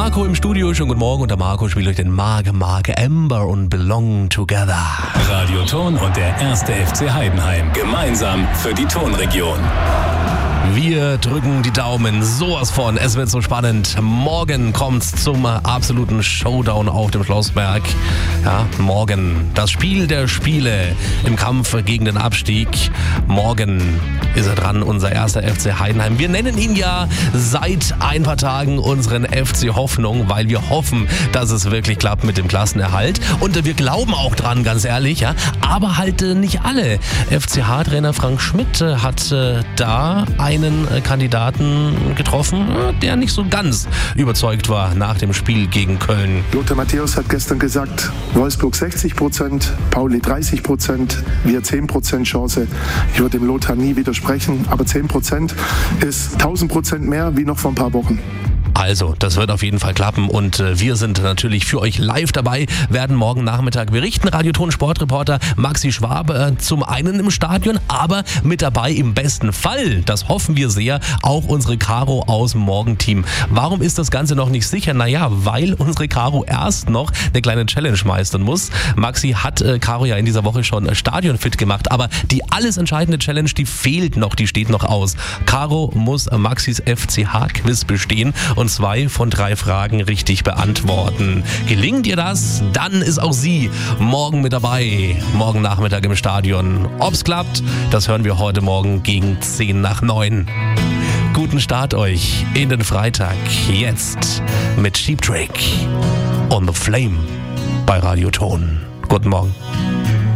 Marco im Studio, schönen guten Morgen. Und der Marco spielt euch den Marke Amber und Belong Together. Radio Ton und der 1. FC Heidenheim gemeinsam für die Tonregion. Wir drücken die Daumen sowas von. Es wird so spannend. Morgen kommt's zum absoluten Showdown auf dem Schlossberg. Ja, morgen das Spiel der Spiele im Kampf gegen den Abstieg. Morgen ist er dran, unser 1. FC Heidenheim. Wir nennen ihn ja seit ein paar Tagen unseren FC Hoffnung, weil wir hoffen, dass es wirklich klappt mit dem Klassenerhalt. Und wir glauben auch dran, ganz ehrlich. Ja, aber halt nicht alle. FCH-Trainer Frank Schmidt hat da einen Kandidaten getroffen, der nicht so ganz überzeugt war nach dem Spiel gegen Köln. Lothar Matthäus hat gestern gesagt, Wolfsburg 60%, Pauli 30%, wir 10% Chance. Ich würde dem Lothar nie widersprechen, aber 10% ist 1000% mehr wie noch vor ein paar Wochen. Also, das wird auf jeden Fall klappen und wir sind natürlich für euch live dabei, werden morgen Nachmittag berichten. Radio Ton Sportreporter Maxi Schwab zum einen im Stadion, aber mit dabei im besten Fall, das hoffen wir sehr, auch unsere Caro aus dem Morgenteam. Warum ist das Ganze noch nicht sicher? Naja, weil unsere Caro erst noch eine kleine Challenge meistern muss. Maxi hat Caro ja in dieser Woche schon stadionfit gemacht, aber die alles entscheidende Challenge, die fehlt noch, die steht noch aus. Caro muss Maxis FCH-Quiz bestehen und 2 von 3 Fragen richtig beantworten. Gelingt ihr das, dann ist auch sie morgen mit dabei. Morgen Nachmittag im Stadion. Ob's klappt, das hören wir heute Morgen gegen 8:50. Guten Start euch in den Freitag. Jetzt mit Cheap Trick on the Flame bei Radio Ton. Guten Morgen.